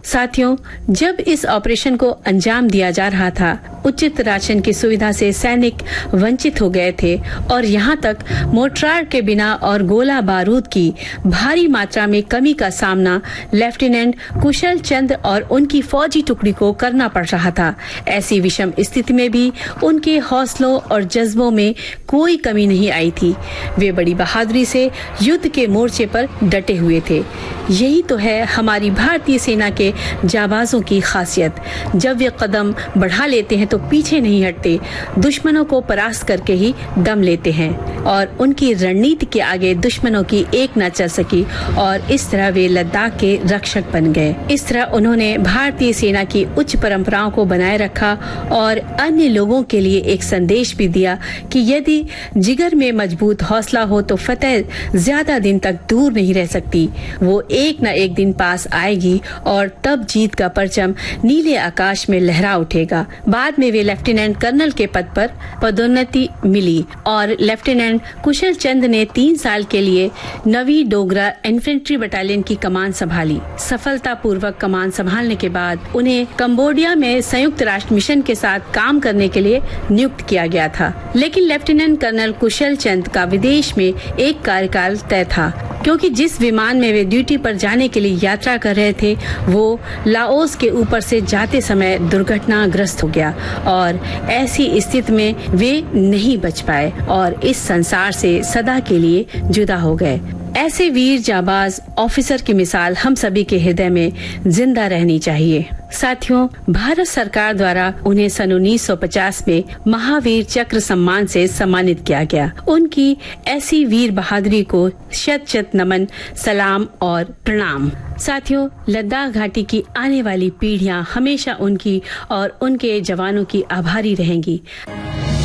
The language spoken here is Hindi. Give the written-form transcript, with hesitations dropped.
साथियों, जब इस ऑपरेशन को अंजाम दिया जा रहा था, उचित राशन की सुविधा से सैनिक वंचित हो गए थे और यहाँ तक मोर्टार के बिना और गोला बारूद की भारी मात्रा में कमी का सामना लेफ्टिनेंट कुशल चंद और उनकी फौजी टुकड़ी को करना पड़ रहा था। ऐसी विषम स्थिति में भी उनके हौसलों और जज्बों में कोई कमी नहीं आई थी। वे बड़ी बहादुरी से युद्ध के मोर्चे पर डटे हुए थे। यही तो है हमारी भारतीय सेना के जाबाजों की खासियत। जब वे कदम बढ़ा लेते हैं तो पीछे नहीं हटते, दुश्मनों को परास्त करके ही दम लेते हैं और उनकी रणनीति के आगे दुश्मनों की एक न चल सकी और इस तरह वे लद्दाख के रक्षक बन गए। इस तरह उन्होंने भारतीय सेना की उच्च परंपराओं को बनाए रखा और अन्य लोगों के लिए एक संदेश भी दिया कि यदि जिगर में मजबूत हौसला हो तो फतेह ज्यादा दिन तक दूर नहीं रह सकती। वो एक न एक दिन पास आएगी और तब जीत का परचम नीले आकाश में लहरा उठेगा। बाद में वे लेफ्टिनेंट कर्नल के पद पर पदोन्नति मिली और लेफ्टिनेंट कुशल चंद ने 3 साल के लिए नवी डोगरा इन्फेंट्री बटालियन की कमान संभाली। सफलतापूर्वक कमान संभालने के बाद उन्हें कंबोडिया में संयुक्त राष्ट्र मिशन के साथ काम करने के लिए नियुक्त किया गया था। लेकिन लेफ्टिनेंट कर्नल कुशल चंद का विदेश में एक कार्यकाल तय था, क्योंकि जिस विमान में वे ड्यूटी पर जाने के लिए यात्रा कर रहे थे वो लाओस के ऊपर से जाते समय दुर्घटनाग्रस्त हो गया और ऐसी स्थिति में वे नहीं बच पाए और इस संसार से सदा के लिए जुदा हो गए। ऐसे वीर जाबाज ऑफिसर की मिसाल हम सभी के हृदय में जिंदा रहनी चाहिए। साथियों, भारत सरकार द्वारा उन्हें सन 1950 में महावीर चक्र सम्मान से सम्मानित किया गया। उनकी ऐसी वीर बहादुरी को शत शत नमन, सलाम और प्रणाम। साथियों, लद्दाख घाटी की आने वाली पीढ़ियां हमेशा उनकी और उनके जवानों की आभारी रहेंगी।